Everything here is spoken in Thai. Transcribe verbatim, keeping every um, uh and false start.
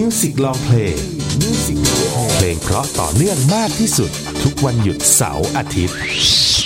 Music Long Play เพลงเพราะต่อเนื่องมากที่สุดทุกวันหยุดเสาร์อาทิตย์